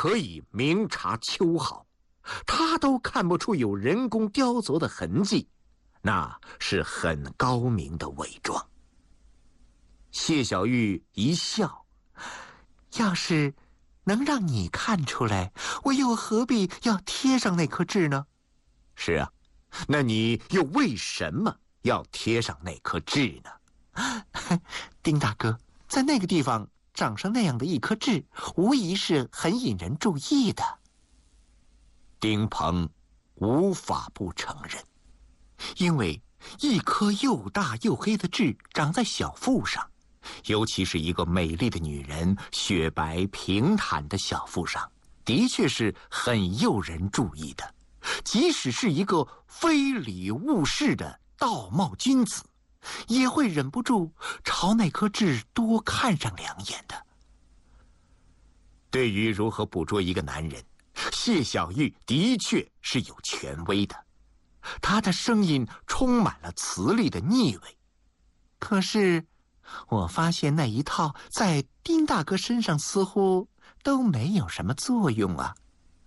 可以明察秋毫，他都看不出有人工雕琢的痕迹，那是很高明的伪装。谢小玉一笑， 要是能让你看出来，我又何必要贴上那颗痣呢？ 是啊，那你又为什么要贴上那颗痣呢？ 丁大哥，在那个地方长上那样的一颗痣，无疑是很引人注意的。 丁鹏无法不承认，因为一颗又大又黑的痣长在小腹上，尤其是一个美丽的女人雪白平坦的小腹上，的确是很诱人注意的。即使是一个非礼勿视的道貌君子，也会忍不住朝那颗痣多看上两眼的。对于如何捕捉一个男人，谢小玉的确是有权威的，她的声音充满了磁力的腻味。 可是我发现那一套在丁大哥身上似乎都没有什么作用啊。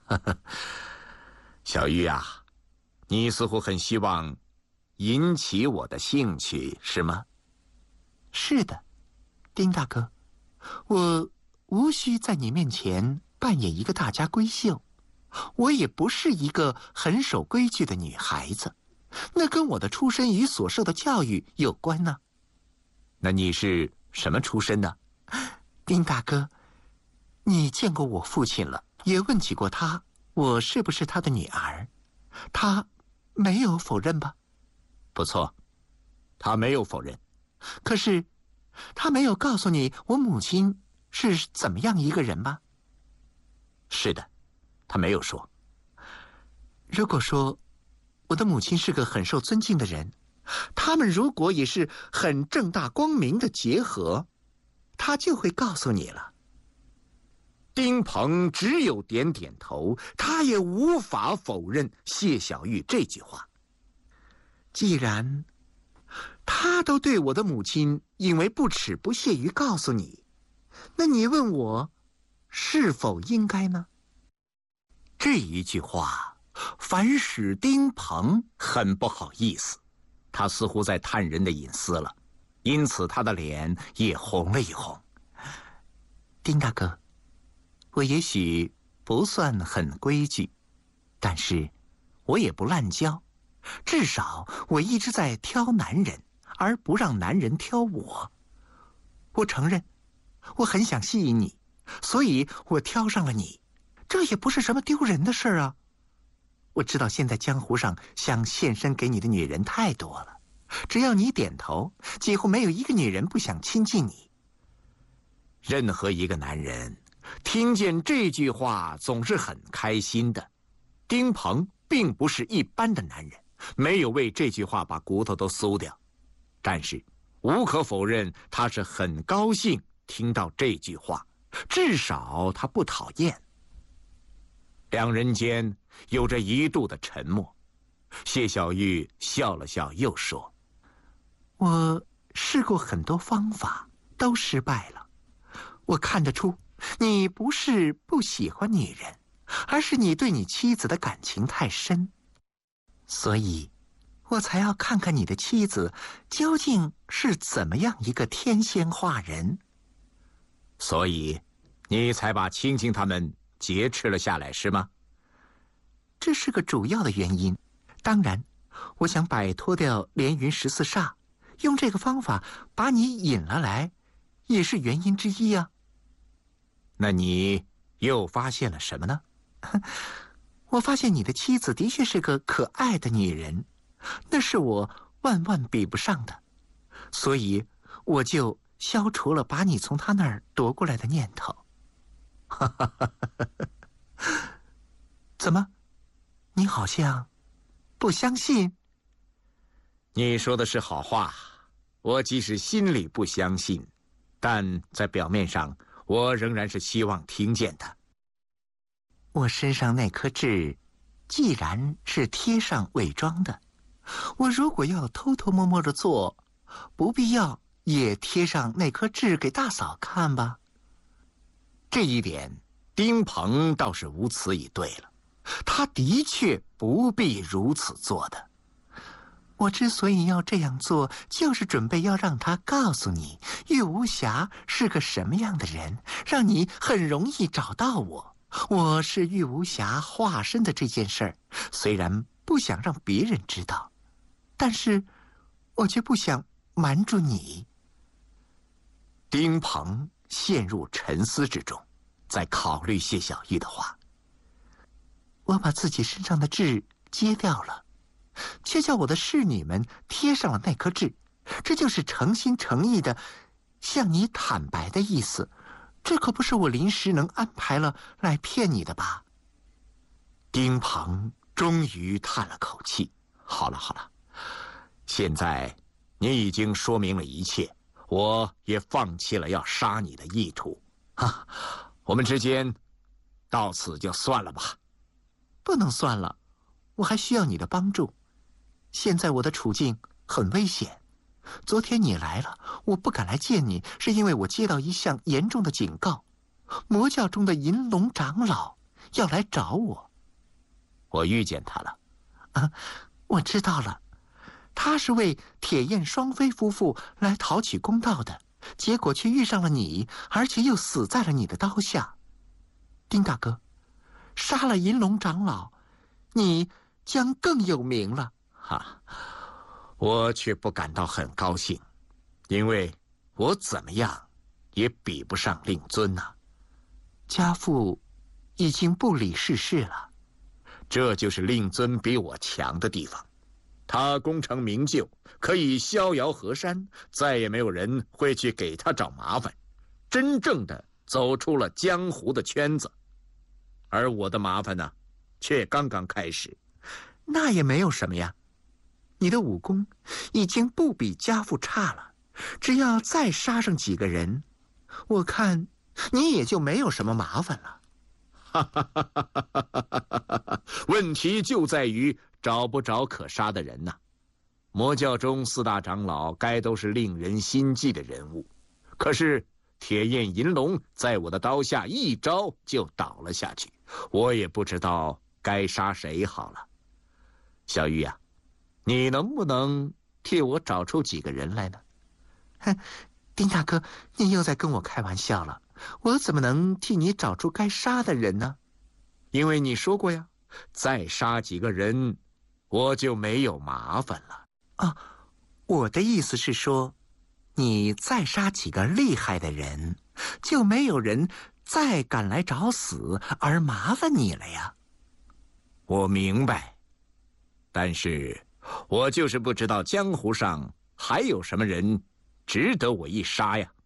小玉啊，你似乎很希望引起我的兴趣，是吗？ 是的，丁大哥，我无需在你面前扮演一个大家闺秀，我也不是一个很守规矩的女孩子，那跟我的出身与所受的教育有关呢。 那你是什么出身呢？ 丁大哥，你见过我父亲了，也问起过他，我是不是他的女儿？他没有否认吧？ 不错，他没有否认。 可是，他没有告诉你我母亲是怎么样一个人吗？ 是的，他没有说。 如果说我的母亲是个很受尊敬的人，他们如果也是很正大光明的结合，他就会告诉你了。 丁鹏只有点点头，他也无法否认谢小玉这句话。 既然他都对我的母亲因为不耻不屑于告诉你，那你问我是否应该呢？ 这一句话反使丁鹏很不好意思，他似乎在探人的隐私了，因此他的脸也红了一红。 丁大哥， 我也许不算很规矩，但是我也不滥交，至少我一直在挑男人，而不让男人挑我。 我承认，我很想吸引你，所以我挑上了你，这也不是什么丢人的事啊。我知道现在江湖上想献身给你的女人太多了，只要你点头，几乎没有一个女人不想亲近你。 任何一个男人听见这句话总是很开心的。丁鹏并不是一般的男人，没有为这句话把骨头都酥掉，但是无可否认，他是很高兴听到这句话，至少他不讨厌。两人间有着一度的沉默，谢小玉笑了笑，又说： 我试过很多方法，都失败了。我看得出你不是不喜欢女人，而是你对你妻子的感情太深，所以我才要看看你的妻子究竟是怎么样一个天仙化人。 所以你才把青青他们劫持了下来，是吗？ 这是个主要的原因。当然，我想摆脱掉连云14煞，用这个方法把你引了来，也是原因之一啊。 那你又发现了什么呢？ 我发现你的妻子的确是个可爱的女人，那是我万万比不上的，所以我就消除了把你从她那儿夺过来的念头。怎么？你好像不相信？ 你说的是好话，我即使心里不相信，但在表面上我仍然是希望听见的。 我身上那颗痣既然是贴上伪装的，我如果要偷偷摸摸的做，不必要也贴上那颗痣给大嫂看吧。 这一点丁鹏倒是无词以对了，他的确不必如此做的。 我之所以要这样做，就是准备要让他告诉你玉无暇是个什么样的人，让你很容易找到我。我是玉无暇化身的这件事儿，虽然不想让别人知道，但是我却不想瞒住你。 丁鹏陷入沉思之中，在考虑谢小玉的话。 我把自己身上的痣揭掉了，却叫我的侍女们贴上了那颗痣，这就是诚心诚意的向你坦白的意思。这可不是我临时能安排了来骗你的吧？ 丁鹏终于叹了口气，好了好了，现在你已经说明了一切，我也放弃了要杀你的意图啊，我们之间到此就算了吧。 不能算了，我还需要你的帮助。现在我的处境很危险。昨天你来了，我不敢来见你，是因为我接到一项严重的警告，魔教中的银龙长老要来找我。 我遇见他了。 啊，我知道了，他是为铁焰双飞夫妇来讨取公道的，结果却遇上了你，而且又死在了你的刀下。丁大哥，杀了银龙长老，你将更有名了。 哈，我却不感到很高兴，因为我怎么样也比不上令尊呐。 家父已经不理世事了， 这就是令尊比我强的地方。他功成名就，可以逍遥河山，再也没有人会去给他找麻烦，真正的走出了江湖的圈子。而我的麻烦呢，却刚刚开始。 那也没有什么呀，你的武功已经不比家父差了，只要再杀上几个人，我看你也就没有什么麻烦了。 问题就在于找不着可杀的人呐。魔教中4大长老该都是令人心悸的人物，可是铁焰银龙在我的刀下一招就倒了下去，我也不知道该杀谁好了。小玉啊，你能不能替我找出几个人来呢？ 哼，丁大哥，你又在跟我开玩笑了。我怎么能替你找出该杀的人呢？ 因为你说过呀，再杀几个人，我就没有麻烦了。 啊，我的意思是说，你再杀几个厉害的人，就没有人再敢来找死而麻烦你了呀。 我明白，但是我就是不知道江湖上还有什么人值得我一杀呀。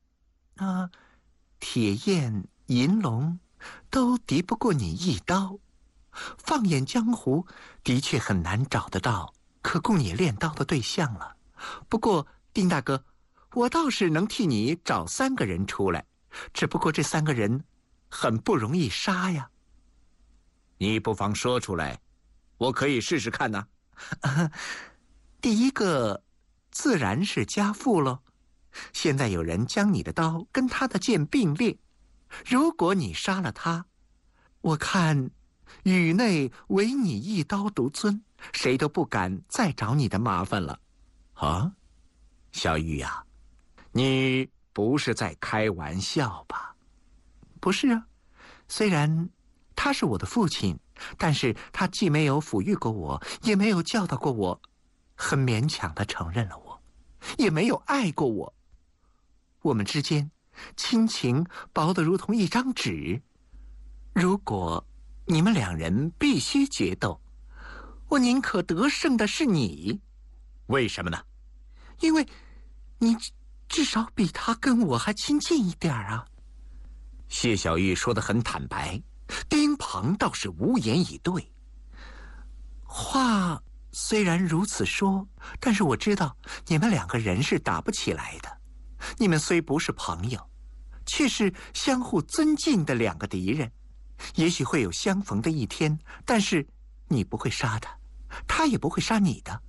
铁焰、银龙都敌不过你一刀，放眼江湖，的确很难找得到可供你练刀的对象了。不过，丁大哥，我倒是能替你找3个人出来，只不过这3个人很不容易杀呀。 你不妨说出来，我可以试试看呢。 第一个，自然是家父喽。现在有人将你的刀跟他的剑并列，如果你杀了他，我看宇内唯你一刀独尊，谁都不敢再找你的麻烦了。 啊，小玉呀，你不是在开玩笑吧？ 不是啊，虽然他是我的父亲，但是他既没有抚育过我，也没有教导过我，很勉强地承认了我，也没有爱过我。我们之间亲情薄得如同一张纸。如果你们2人必须决斗，我宁可得胜的是你。 为什么呢？ 因为你至少比他跟我还亲近一点啊。 谢小玉说得很坦白， 丁鹏倒是无言以对。话虽然如此说，但是我知道你们2个人是打不起来的。你们虽不是朋友，却是相互尊敬的2个敌人。也许会有相逢的一天，但是你不会杀他，他也不会杀你的。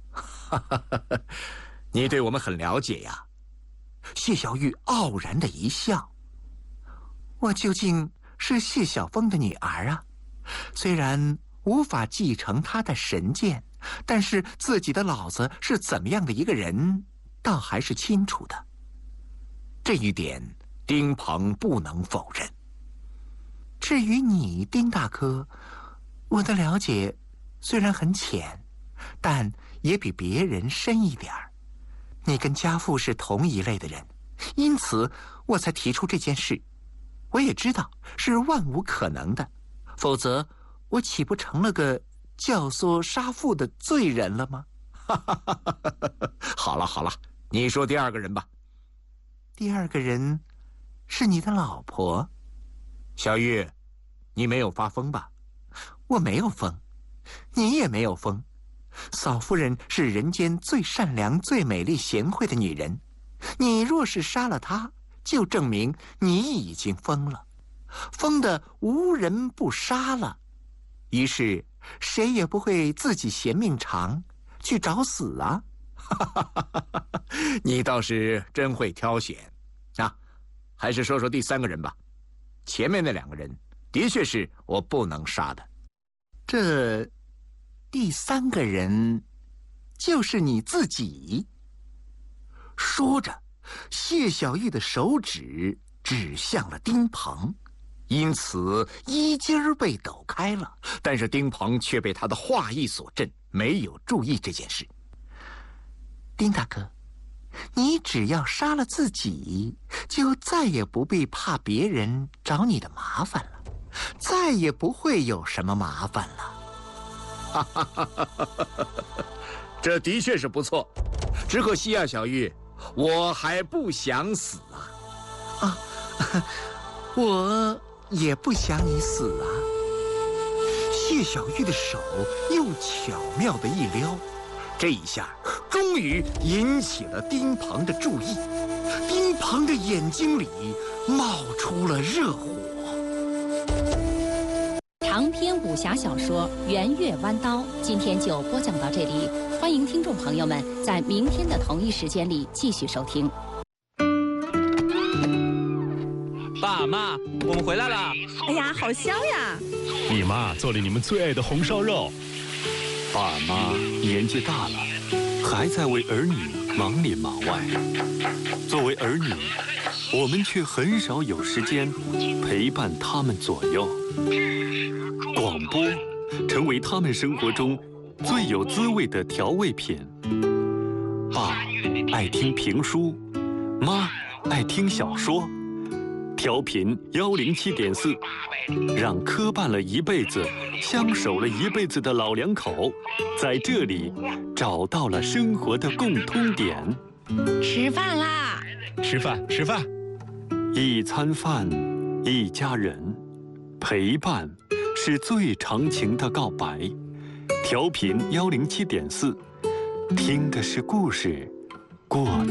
你对我们很了解呀。 谢小玉傲然的一笑。我究竟是谢晓峰的女儿啊，虽然无法继承她的神剑，但是自己的老子是怎么样的一个人，倒还是清楚的。 这一点，丁鹏不能否认。 至于你，丁大哥，我的了解虽然很浅，但也比别人深一点儿。你跟家父是同一类的人，因此我才提出这件事。我也知道是万无可能的，否则我岂不成了个教唆杀父的罪人了吗？ 好了好了，你说第二个人吧。 第二个人是你的老婆。 小玉，你没有发疯吧？ 我没有疯，你也没有疯。嫂夫人是人间最善良、最美丽、贤惠的女人，你若是杀了她，就证明你已经疯了，疯得无人不杀了，于是谁也不会自己嫌命长去找死啊。 你倒是真会挑选啊！还是说说第三个人吧。前面那两个人的确是我不能杀的。 这第三个人就是你自己。说着，谢小玉的手指指向了丁鹏， 因此衣襟儿被抖开了，但是丁鹏却被他的话意所震，没有注意这件事。 丁大哥，你只要杀了自己，就再也不必怕别人找你的麻烦了，再也不会有什么麻烦了。 这的确是不错，只可惜啊，小玉，我还不想死啊！ 我也不想你死啊。谢小玉的手又巧妙地一撩， 这一下终于引起了丁鹏的注意。丁鹏的眼睛里冒出了热火。 长篇武侠小说《圆月弯刀》今天就播讲到这里，欢迎听众朋友们在明天的同一时间里继续收听。 爸妈，我们回来了！ 哎呀，好香呀！ 你妈做了你们最爱的红烧肉。 爸妈年纪大了，还在为儿女忙里忙外。作为儿女，我们却很少有时间陪伴他们左右。广播成为他们生活中最有滋味的调味品。爸爱听评书，妈爱听小说。调频107.4，让磕绊了一辈子、相守了一辈子的老两口，在这里找到了生活的共通点。 吃饭啦！ 吃饭，吃饭。 一餐饭，一家人，陪伴是最长情的告白。调频107.4，听的是故事，过的